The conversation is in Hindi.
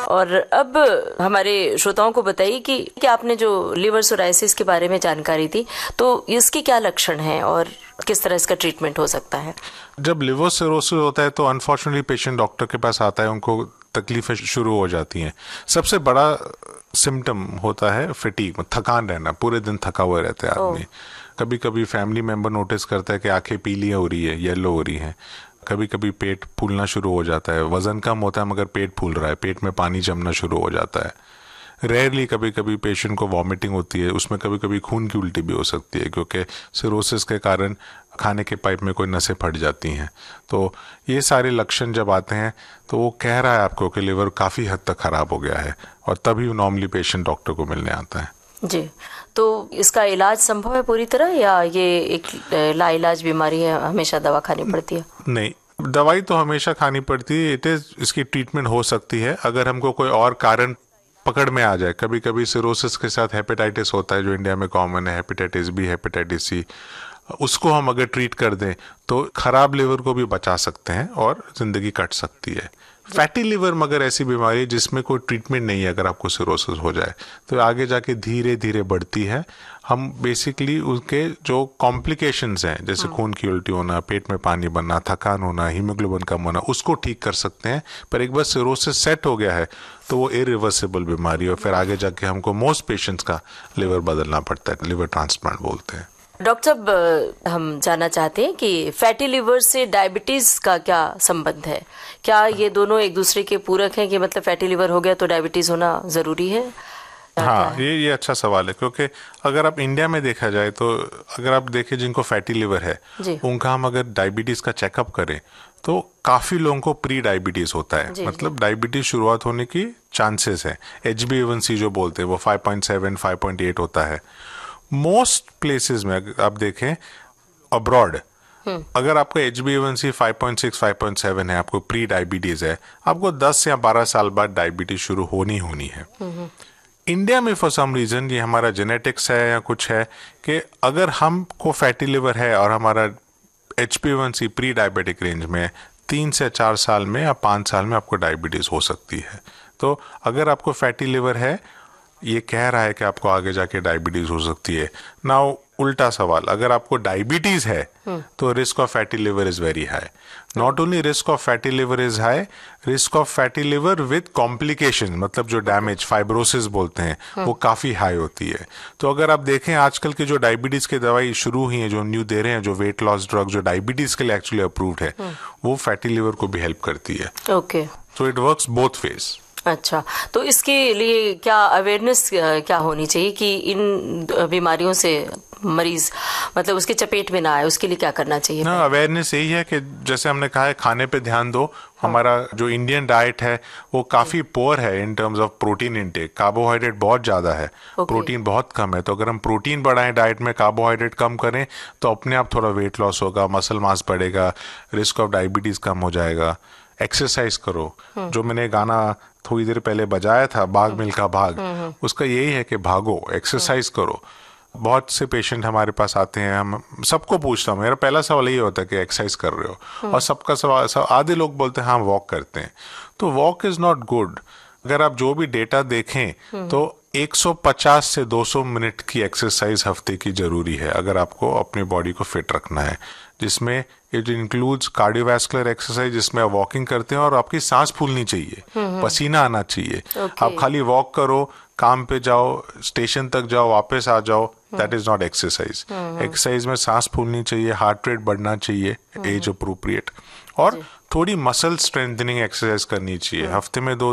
और अब हमारे श्रोताओं को बताइए कि आपने जो लिवर सोराइसिस के बारे में जानकारी दी, तो इसके क्या लक्षण हैं और किस तरह इसका ट्रीटमेंट हो सकता है? जब लिवर सिरोसिस होता है तो अनफॉर्चुनेटली पेशेंट डॉक्टर के पास आता है, उनको तकलीफें शुरू हो जाती हैं। सबसे बड़ा सिम्टम होता है फटीग, थकान रहना, पूरे दिन थका हुआ रहता है आदमी। कभी कभी फैमिली मेंबर नोटिस करता है कि आंखें पीली हो रही है, येलो हो रही हैं। कभी कभी पेट फूलना शुरू हो जाता है, वजन कम होता है मगर पेट फूल रहा है, पेट में पानी जमना शुरू हो जाता है। रेयरली कभी कभी पेशेंट को वॉमिटिंग होती है, उसमें कभी कभी खून की उल्टी भी हो सकती है, क्योंकि सिरोसिस के कारण खाने के पाइप में कोई नसें फट जाती हैं। तो ये सारे लक्षण जब आते हैं तो वो कह रहा है आपको कि लिवर काफ़ी हद तक ख़राब हो गया है, और तभी नॉर्मली पेशेंट डॉक्टर को मिलने आता है। जी, तो इसका इलाज संभव है पूरी तरह, या ये एक लाइलाज बीमारी है, हमेशा दवा खानी पड़ती है? नहीं, दवाई तो हमेशा खानी पड़ती है। इसकी ट्रीटमेंट हो सकती है अगर हमको कोई और कारण पकड़ में आ जाए। कभी कभी सिरोसिस के साथ हेपेटाइटिस होता है जो इंडिया में कॉमन है, हेपेटाइटिस बी, हेपेटाइटिस सी। उसको हम अगर ट्रीट कर दें तो खराब लिवर को भी बचा सकते हैं और ज़िंदगी कट सकती है। फैटी लिवर मगर ऐसी बीमारी है जिसमें कोई ट्रीटमेंट नहीं है। अगर आपको सिरोसिस हो जाए तो आगे जाके धीरे धीरे बढ़ती है। हम बेसिकली उसके जो कॉम्प्लिकेशंस हैं, जैसे खून की उल्टी होना, पेट में पानी बनना, थकान होना, हीमोग्लोबिन कम होना, उसको ठीक कर सकते हैं। पर एक बार सिरोसिस सेट हो गया है तो वो इरिवर्सिबल बीमारी है, और फिर आगे जाके हमको मोस्ट पेशेंट्स का लिवर बदलना पड़ता है, लिवर ट्रांसप्लांट बोलते हैं। डॉक्टर साहब, हम जानना चाहते हैं कि फैटी लिवर से डायबिटीज का क्या संबंध है? क्या ये दोनों एक दूसरे के पूरक हैं, कि मतलब फैटी लिवर हो गया तो डायबिटीज होना जरूरी है? हाँ, ये अच्छा सवाल है, क्योंकि अगर आप इंडिया में देखा जाए तो अगर आप देखें जिनको फैटी लिवर है उनका हम अगर डायबिटीज का चेकअप करें तो काफ़ी लोगों को प्री डायबिटीज होता है, मतलब डायबिटीज शुरुआत होने की चांसेस है। HbA1c जो बोलते हैं वो 5.7, 5.8 होता है। मोस्ट प्लेसेस में आप देखें अब्रॉड, अगर आपका HbA1c 5.6, 5.7 है, आपको प्री डायबिटीज है, आपको 10 या 12 साल बाद डायबिटीज शुरू होनी है। इंडिया में फॉर सम रीजन, ये हमारा जेनेटिक्स है या कुछ है, कि अगर हमको फैटी लिवर है और हमारा HbA1c प्री डायबिटिक रेंज में 3 से 4 साल में या 5 साल में आपको डायबिटीज हो सकती है। तो अगर आपको फैटी लिवर है, ये कह रहा है कि आपको आगे जाके डायबिटीज हो सकती है। नाउ उल्टा सवाल, अगर आपको डायबिटीज है तो risk of fatty liver is very high. Not only risk of fatty liver is high, risk of fatty liver with complication, मतलब जो डैमेज, फाइब्रोसिस बोलते हैं, वो काफी हाई होती है। तो अगर आप देखें आजकल की जो डायबिटीज की दवाई शुरू हुई है, जो न्यू दे रहे हैं, जो वेट लॉस ड्रग जो डायबिटीज के लिए एक्चुअली अप्रूव्ड है, वो फैटी लिवर को भी हेल्प करती है। Okay, so it works both ways. अच्छा, तो इसके लिए क्या अवेयरनेस क्या होनी चाहिए कि इन बीमारियों से मरीज मतलब उसके चपेट में ना आए, उसके लिए क्या करना चाहिए? ना, अवेयरनेस यही है कि जैसे हमने कहा है, खाने पे ध्यान दो। हमारा जो इंडियन डाइट है वो काफ़ी पुअर है in terms of protein intake. Carbohydrate बहुत ज़्यादा है, प्रोटीन बहुत कम है। तो अगर हम प्रोटीन बढ़ाएं डाइट में, कार्बोहाइड्रेट कम करें, तो अपने आप थोड़ा वेट लॉस होगा, मसल मास बढ़ेगा, रिस्क ऑफ डायबिटीज़ कम हो जाएगा। एक्सरसाइज करो, जो मैंने गाना थोड़ी देर पहले बजाया था, भाग मिल्खा भाग, उसका यही है कि भागो, एक्सरसाइज करो। बहुत से पेशेंट हमारे पास आते हैं, हम सबको पूछता हूँ, मेरा पहला सवाल यही होता है कि एक्सरसाइज कर रहे हो, और सबका सवाल, आधे लोग बोलते हैं हाँ वॉक करते हैं। तो वॉक इज नॉट गुड। अगर आप जो भी डेटा देखें तो 150 से 200 मिनट की एक्सरसाइज हफ्ते की जरूरी है अगर आपको अपनी बॉडी को फिट रखना है, जिसमें इट इंक्लूड्स कार्डियोवैस्कुलर एक्सरसाइज, जिसमें आप वॉकिंग करते हैं और आपकी सांस फूलनी चाहिए, पसीना आना चाहिए। आप खाली वॉक करो, काम पे जाओ, स्टेशन तक जाओ, वापस आ जाओ, that is not exercise. Exercise में सांस फूलनी चाहिए, हार्ट रेट बढ़ना चाहिए एज अप्रोप्रिएट, और थोड़ी मसल स्ट्रेंथनिंग एक्सरसाइज करनी चाहिए हफ्ते में 2